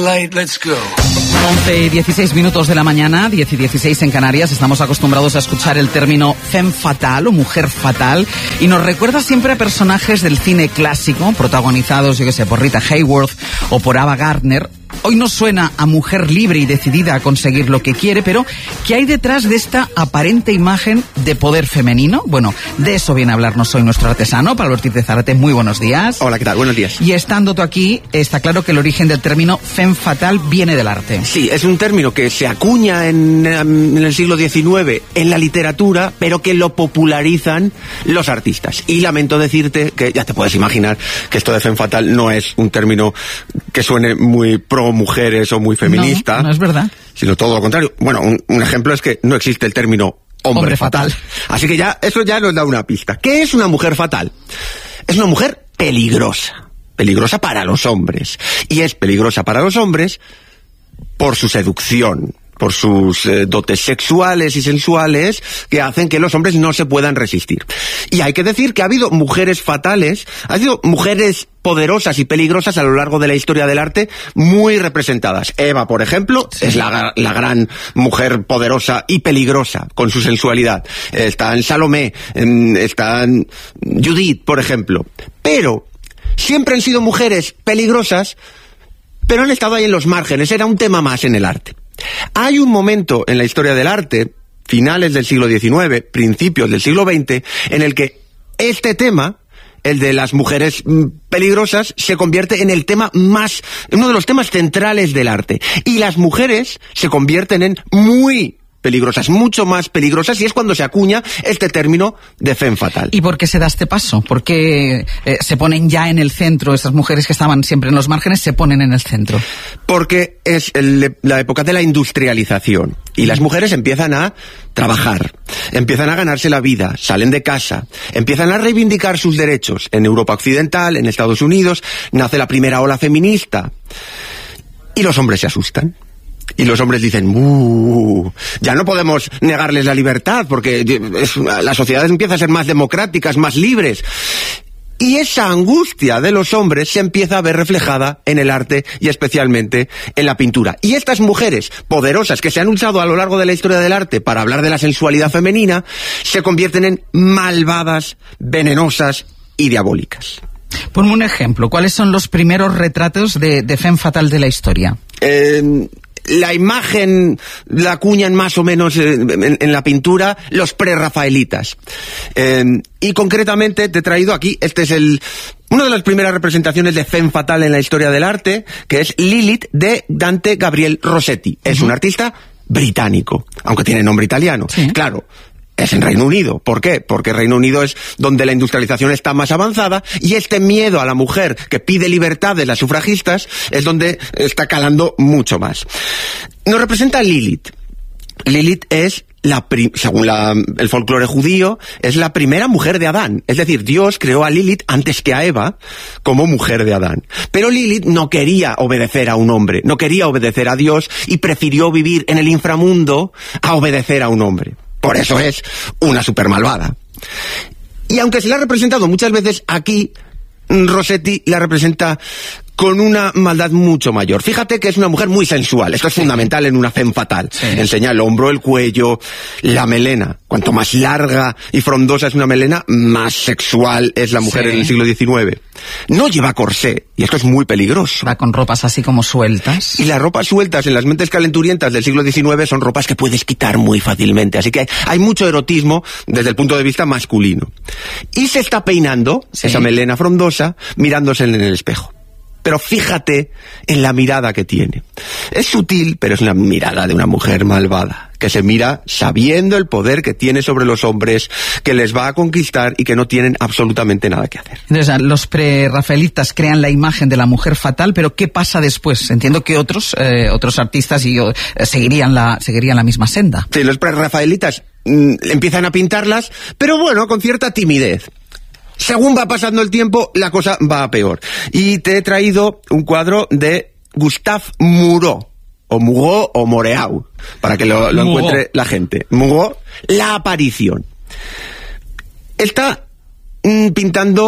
Let's go. 11:16 de la mañana, 10:16 en Canarias. Estamos acostumbrados a escuchar el término femme fatale o mujer fatal y nos recuerda siempre a personajes del cine clásico, protagonizados, yo que sé, por Rita Hayworth o por Ava Gardner. Hoy nos suena a mujer libre y decidida a conseguir lo que quiere, pero ¿qué hay detrás de esta aparente imagen de poder femenino? Bueno, de eso viene a hablarnos hoy nuestro artesano, Pablo Ortiz de Zárate. Muy buenos días. Hola, ¿qué tal? Buenos días. Y estando tú aquí, está claro que el origen del término femme fatal viene del arte. Sí, es un término que se acuña en el siglo XIX en la literatura, pero que lo popularizan los artistas. Y lamento decirte que ya te puedes imaginar que esto de femme fatal no es un término que suene muy pro mujeres o muy feminista. No es verdad. Sino todo lo contrario. Bueno, un ejemplo es que no existe el término hombre fatal. Así que eso ya nos da una pista. ¿Qué es una mujer fatal? Es una mujer peligrosa. Peligrosa para los hombres. Y es peligrosa para los hombres por su seducción, por sus dotes sexuales y sensuales que hacen que los hombres no se puedan resistir. Y hay que decir que ha habido mujeres fatales, ha habido mujeres poderosas y peligrosas a lo largo de la historia del arte muy representadas. Eva, por ejemplo, sí, es la gran mujer poderosa y peligrosa con su sensualidad. Está en Salomé, está en Judith, por ejemplo. Pero siempre han sido mujeres peligrosas, pero han estado ahí en los márgenes, era un tema más en el arte. Hay un momento en la historia del arte, finales del siglo XIX, principios del siglo XX, en el que este tema, el de las mujeres peligrosas, se convierte en uno de los temas centrales del arte. Y las mujeres se convierten en muy peligrosas, mucho más peligrosas, y es cuando se acuña este término de femme fatal. ¿Y por qué se da este paso? ¿Por qué se ponen ya en el centro? Estas mujeres que estaban siempre en los márgenes se ponen en el centro. Porque es la época de la industrialización y las mujeres empiezan a trabajar, empiezan a ganarse la vida, salen de casa, empiezan a reivindicar sus derechos. En Europa Occidental, en Estados Unidos, nace la primera ola feminista y los hombres se asustan. Y los hombres dicen, ya no podemos negarles la libertad porque las sociedades empiezan a ser más democráticas, más libres. Y esa angustia de los hombres se empieza a ver reflejada en el arte y especialmente en la pintura. Y estas mujeres poderosas que se han usado a lo largo de la historia del arte para hablar de la sensualidad femenina se convierten en malvadas, venenosas y diabólicas. Ponme un ejemplo. ¿Cuáles son los primeros retratos de femme fatal de la historia? La imagen la acuñan más o menos en la pintura los prerrafaelitas. Y concretamente te he traído aquí, este es una de las primeras representaciones de femme fatal en la historia del arte, que es Lilith de Dante Gabriel Rossetti. Es un artista británico, aunque tiene nombre italiano. Sí. Claro. Es en Reino Unido. ¿Por qué? Porque Reino Unido es donde la industrialización está más avanzada y este miedo a la mujer que pide libertad de las sufragistas es donde está calando mucho más. Nos representa a Lilith. Lilith es según el folclore judío, es la primera mujer de Adán. Es decir, Dios creó a Lilith antes que a Eva como mujer de Adán. Pero Lilith no quería obedecer a un hombre, no quería obedecer a Dios y prefirió vivir en el inframundo a obedecer a un hombre. Por eso es una super malvada. Y aunque se la ha representado muchas veces aquí, Rossetti la representa con una maldad mucho mayor. Fíjate que es una mujer muy sensual. Esto es fundamental en una femme fatal. Sí. Enseña el hombro, el cuello, la melena. Cuanto más larga y frondosa es una melena, más sexual es la mujer en el siglo XIX. No lleva corsé, y esto es muy peligroso. Va con ropas así como sueltas. Y las ropas sueltas en las mentes calenturientas del siglo XIX son ropas que puedes quitar muy fácilmente. Así que hay mucho erotismo desde el punto de vista masculino. Y se está peinando esa melena frondosa mirándose en el espejo. Pero fíjate en la mirada que tiene. Es sutil, pero es una mirada de una mujer malvada, que se mira sabiendo el poder que tiene sobre los hombres, que les va a conquistar y que no tienen absolutamente nada que hacer. Entonces, los prerrafaelitas crean la imagen de la mujer fatal, pero ¿qué pasa después? Entiendo que otros artistas seguirían la misma senda. Sí, los prerrafaelitas empiezan a pintarlas, pero bueno, con cierta timidez. Según va pasando el tiempo, la cosa va a peor. Y te he traído un cuadro de Gustave Moreau, o Moreau o Moreau, para que lo encuentre la gente. Moreau, La aparición. Está pintando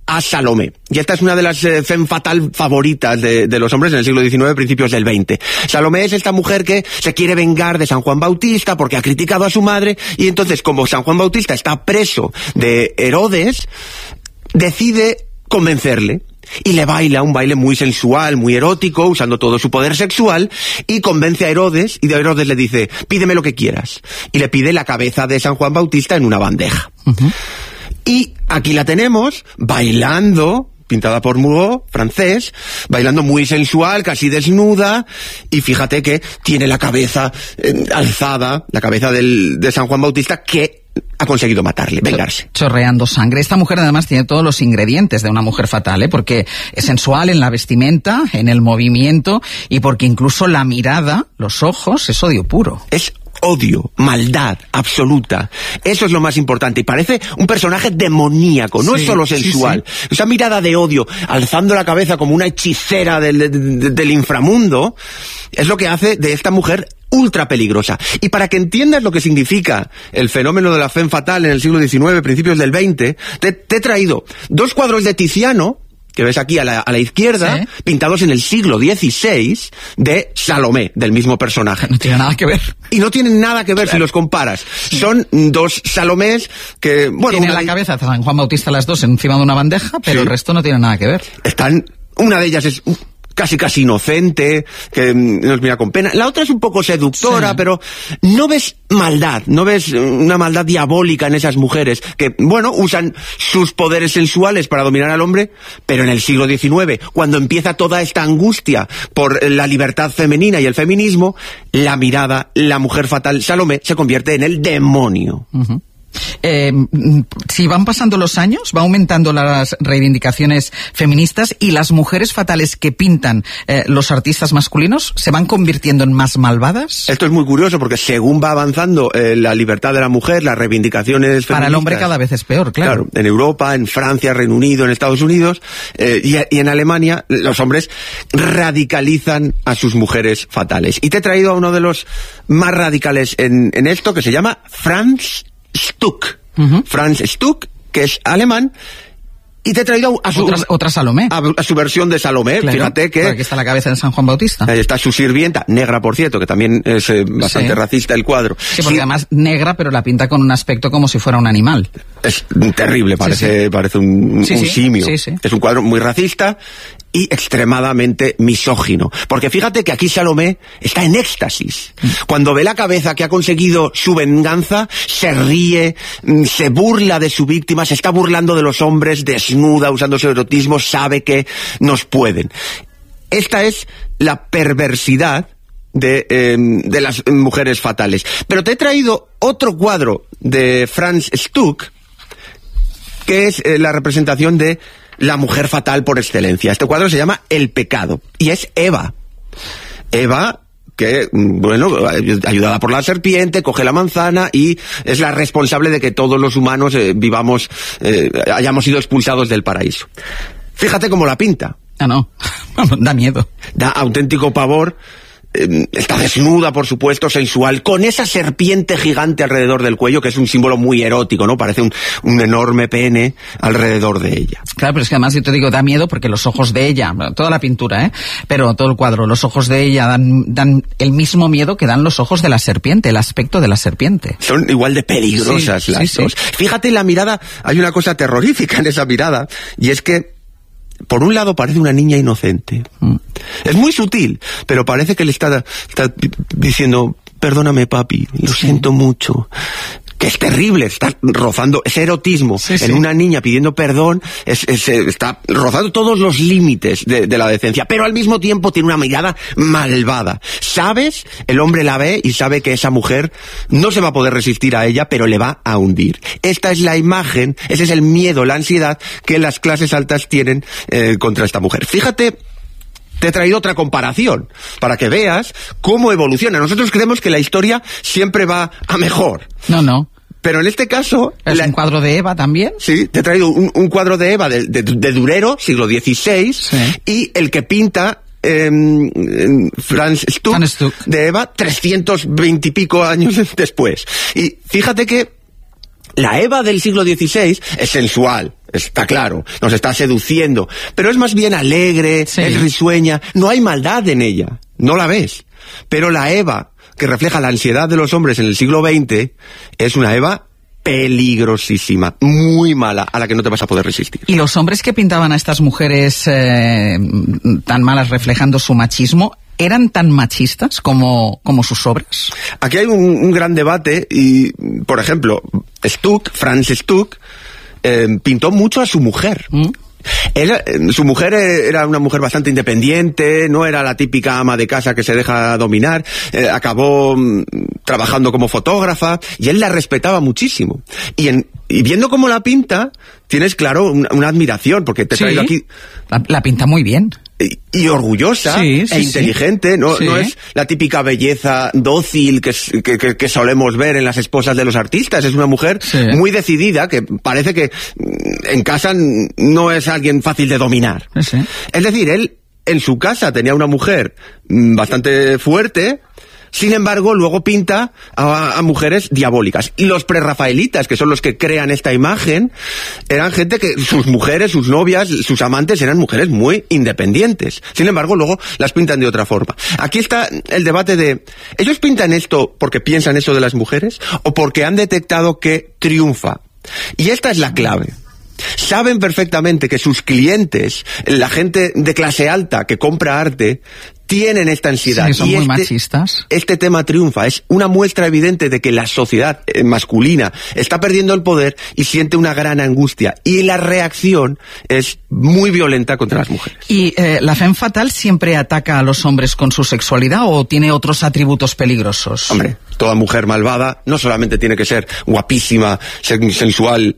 a Salomé. Y esta es una de las femme fatale favoritas de los hombres en el siglo XIX, principios del XX. Salomé es esta mujer que se quiere vengar de San Juan Bautista porque ha criticado a su madre, y entonces, como San Juan Bautista está preso de Herodes, decide convencerle. Y le baila un baile muy sensual, muy erótico, usando todo su poder sexual, y convence a Herodes, y Herodes le dice, pídeme lo que quieras. Y le pide la cabeza de San Juan Bautista en una bandeja. Y aquí la tenemos, bailando, pintada por Mugot, francés, bailando muy sensual, casi desnuda, y fíjate que tiene la cabeza alzada, la cabeza de San Juan Bautista, que ha conseguido matarle, vengarse. Chorreando sangre. Esta mujer además tiene todos los ingredientes de una mujer fatal, porque es sensual en la vestimenta, en el movimiento, y porque incluso la mirada, los ojos, es odio puro. Es odio, maldad absoluta. Eso es lo más importante. Y parece un personaje demoníaco, no es solo sensual. Sí. Esa mirada de odio, alzando la cabeza como una hechicera del inframundo, es lo que hace de esta mujer ultra peligrosa. Y para que entiendas lo que significa el fenómeno de la femme fatale en el siglo XIX, principios del XX, te he traído 2 cuadros de Tiziano, que ves aquí a la izquierda, ¿sí?, pintados en el siglo XVI, de Salomé, del mismo personaje. No tiene nada que ver. Y no tienen nada que ver, claro, si los comparas. Son 2 Salomés que, bueno... Tienen la cabeza de San Juan Bautista las 2 encima de una bandeja, pero sí, el resto no tiene nada que ver. Una de ellas es casi inocente, que nos mira con pena. La otra es un poco seductora, sí, pero no ves maldad, no ves una maldad diabólica en esas mujeres que, bueno, usan sus poderes sensuales para dominar al hombre, pero en el siglo XIX, cuando empieza toda esta angustia por la libertad femenina y el feminismo, la mirada, la mujer fatal Salomé se convierte en el demonio. Si van pasando los años, va aumentando las reivindicaciones feministas, y las mujeres fatales que pintan los artistas masculinos se van convirtiendo en más malvadas. Esto es muy curioso porque según va avanzando la libertad de la mujer, las reivindicaciones feministas, para el hombre cada vez es peor, claro. En Europa, en Francia, Reino Unido, en Estados Unidos y en Alemania, los hombres radicalizan a sus mujeres fatales. Y te he traído a uno de los más radicales en esto, que se llama Franz Stuck. Franz Stuck, que es alemán, y te he traído a su... Otra Salomé. A su versión de Salomé, claro, fíjate que... Aquí está la cabeza de San Juan Bautista. Ahí está su sirvienta, negra por cierto, que también es bastante racista el cuadro. Sí, porque además negra, pero la pinta con un aspecto como si fuera un animal. Es terrible, parece un simio. Sí. Es un cuadro muy racista y extremadamente misógino. Porque fíjate que aquí Salomé está en éxtasis. Cuando ve la cabeza que ha conseguido su venganza, se ríe, se burla de su víctima, se está burlando de los hombres, desnuda, usando su erotismo, sabe que nos pueden. Esta es la perversidad de las mujeres fatales. Pero te he traído otro cuadro de Franz Stuck, que es la representación de la mujer fatal por excelencia. Este cuadro se llama El pecado, y es Eva. Eva, que, bueno, ayudada por la serpiente, coge la manzana y es la responsable de que todos los humanos hayamos sido expulsados del paraíso. Fíjate cómo la pinta. No, da miedo. Da auténtico pavor. Está desnuda, por supuesto, sensual, con esa serpiente gigante alrededor del cuello, que es un símbolo muy erótico, ¿no? Parece un enorme pene alrededor de ella. Claro, pero es que además yo te digo, da miedo porque los ojos de ella, toda la pintura, pero todo el cuadro, los ojos de ella dan el mismo miedo que dan los ojos de la serpiente, el aspecto de la serpiente. Son igual de peligrosas las dos. Fíjate la mirada, hay una cosa terrorífica en esa mirada, y es que por un lado parece una niña inocente. Es muy sutil, pero parece que le está diciendo, perdóname papi, lo siento mucho. Que es terrible, está rozando ese erotismo en una niña pidiendo perdón, está rozando todos los límites de la decencia, pero al mismo tiempo tiene una mirada malvada. ¿Sabes? El hombre la ve y sabe que esa mujer no se va a poder resistir a ella, pero le va a hundir. Esta es la imagen, ese es el miedo, la ansiedad que las clases altas tienen contra esta mujer. Fíjate, te he traído otra comparación, para que veas cómo evoluciona. Nosotros creemos que la historia siempre va a mejor. No. Pero en este caso... ¿Es un cuadro de Eva también? Sí, te he traído un cuadro de Eva de Durero, siglo XVI, y el que pinta Franz Stuck de Eva 320 y pico años después. Y fíjate que la Eva del siglo XVI es sensual, está claro, nos está seduciendo, pero es más bien alegre, sí, es risueña, no hay maldad en ella, no la ves. Pero la Eva, que refleja la ansiedad de los hombres en el siglo XX, es una Eva peligrosísima, muy mala, a la que no te vas a poder resistir. ¿Y los hombres que pintaban a estas mujeres tan malas reflejando su machismo, eran tan machistas como sus obras? Aquí hay un gran debate y, por ejemplo, Franz Stuck, pintó mucho a su mujer. Su mujer era una mujer bastante independiente, no era la típica ama de casa que se deja dominar, acabó trabajando como fotógrafa y él la respetaba muchísimo. Y viendo cómo la pinta, tienes claro una admiración, porque te traigo aquí... La pinta muy bien. Y orgullosa, sí, e inteligente, ¿no? Sí. No es la típica belleza dócil que solemos ver en las esposas de los artistas. Es una mujer muy decidida, que parece que en casa no es alguien fácil de dominar. Sí. Es decir, él en su casa tenía una mujer bastante fuerte. Sin embargo, luego pinta a mujeres diabólicas. Y los prerrafaelitas, que son los que crean esta imagen, eran gente que sus mujeres, sus novias, sus amantes eran mujeres muy independientes. Sin embargo, luego las pintan de otra forma. Aquí está el debate de, ¿ellos pintan esto porque piensan eso de las mujeres o porque han detectado que triunfa? Y esta es la clave. Saben perfectamente que sus clientes, la gente de clase alta que compra arte, tienen esta ansiedad. Sí, son muy machistas. Este tema triunfa, es una muestra evidente de que la sociedad masculina está perdiendo el poder y siente una gran angustia. Y la reacción es muy violenta contra las mujeres. ¿Y la femme fatale siempre ataca a los hombres con su sexualidad o tiene otros atributos peligrosos? Hombre, toda mujer malvada no solamente tiene que ser guapísima, sensual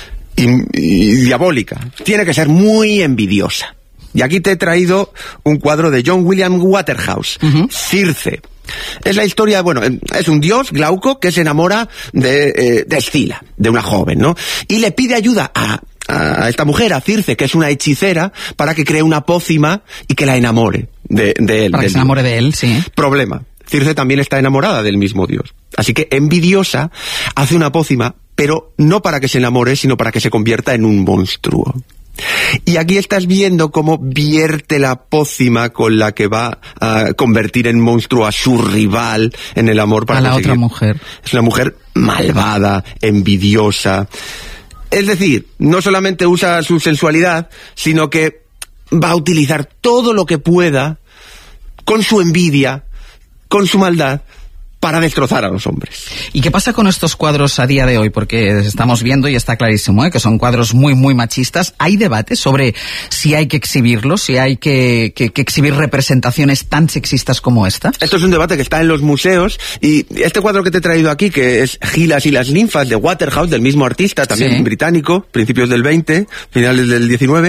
y diabólica, tiene que ser muy envidiosa. Y aquí te he traído un cuadro de John William Waterhouse, Circe. Es la historia, bueno, es un dios, Glauco, que se enamora de Escila, de una joven, ¿no? Y le pide ayuda a esta mujer, a Circe, que es una hechicera, para que cree una pócima y que la enamore de él. Para que se enamore de él, sí. Problema. Circe también está enamorada del mismo dios. Así que, envidiosa, hace una pócima, pero no para que se enamore, sino para que se convierta en un monstruo. Y aquí estás viendo cómo vierte la pócima con la que va a convertir en monstruo a su rival en el amor para a la otra mujer. Es una mujer malvada, envidiosa. Es decir, no solamente usa su sensualidad, sino que va a utilizar todo lo que pueda, con su envidia, con su maldad, para destrozar a los hombres. ¿Y qué pasa con estos cuadros a día de hoy? Porque estamos viendo, y está clarísimo, que son cuadros muy, muy machistas. ¿Hay debate sobre si hay que exhibirlos, si hay que exhibir representaciones tan sexistas como esta? Esto es un debate que está en los museos, y este cuadro que te he traído aquí, que es Gilas y las ninfas, de Waterhouse, del mismo artista, también británico, principios del 20, finales del 19,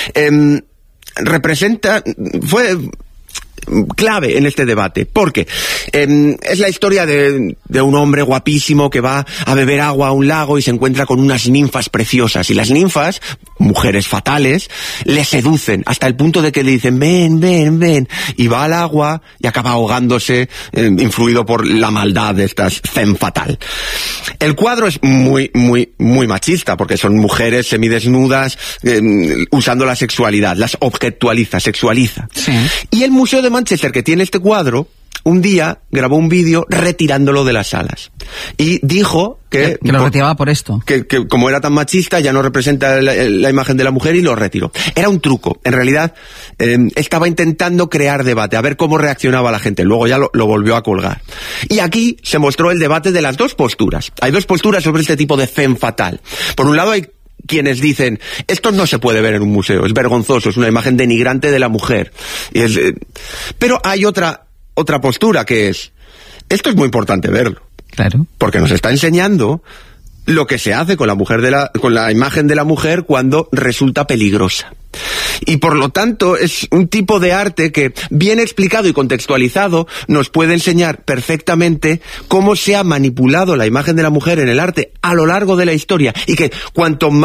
fue clave en este debate, porque es la historia de un hombre guapísimo que va a beber agua a un lago y se encuentra con unas ninfas preciosas, y las ninfas, mujeres fatales, le seducen hasta el punto de que le dicen ven, ven, ven, y va al agua y acaba ahogándose, influido por la maldad de estas femme fatale. El cuadro es muy, muy, muy machista, porque son mujeres semidesnudas, usando la sexualidad, las objetualiza, sexualiza. Sí. Y el Museo de Manchester, que tiene este cuadro, un día grabó un vídeo retirándolo de las salas. Y dijo que lo retiraba por esto. Que como era tan machista, ya no representa la imagen de la mujer, y lo retiró. Era un truco. En realidad, estaba intentando crear debate, a ver cómo reaccionaba la gente. Luego ya lo volvió a colgar. Y aquí se mostró el debate de las dos posturas. Hay dos posturas sobre este tipo de femme fatale. Por un lado hay quienes dicen, esto no se puede ver en un museo, es vergonzoso, es una imagen denigrante de la mujer. Pero hay otra postura, que es, esto es muy importante verlo. Claro. Porque nos está enseñando lo que se hace con la imagen de la mujer cuando resulta peligrosa. Y por lo tanto es un tipo de arte que, bien explicado y contextualizado, nos puede enseñar perfectamente cómo se ha manipulado la imagen de la mujer en el arte a lo largo de la historia, y que cuanto más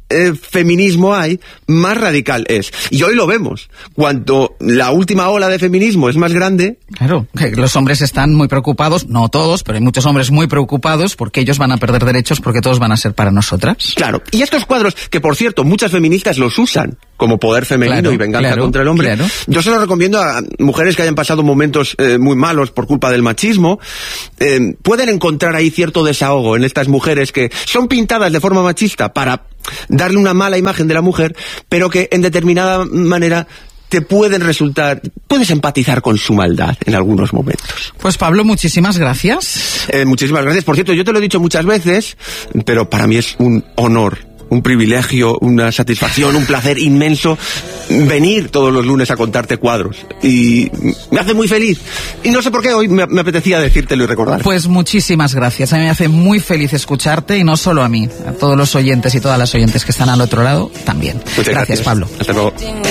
feminismo hay, más radical es. Y hoy lo vemos. Cuando la última ola de feminismo es más grande... Claro, que los hombres están muy preocupados, no todos, pero hay muchos hombres muy preocupados porque ellos van a perder derechos porque todos van a ser para nosotras. Claro, y estos cuadros, que por cierto, muchas feministas los usan como poder femenino y venganza contra el hombre. Claro. Yo se lo recomiendo a mujeres que hayan pasado momentos muy malos por culpa del machismo. Pueden encontrar ahí cierto desahogo en estas mujeres que son pintadas de forma machista para darle una mala imagen de la mujer, pero que en determinada manera te pueden resultar, puedes empatizar con su maldad en algunos momentos. Pues Pablo, muchísimas gracias. Muchísimas gracias. Por cierto, yo te lo he dicho muchas veces, pero para mí es un honor, un privilegio, una satisfacción, un placer inmenso venir todos los lunes a contarte cuadros. Y me hace muy feliz. Y no sé por qué hoy me apetecía decírtelo y recordar. Pues muchísimas gracias. A mí me hace muy feliz escucharte, y no solo a mí, a todos los oyentes y todas las oyentes que están al otro lado también. Muchas gracias, Pablo. Hasta luego.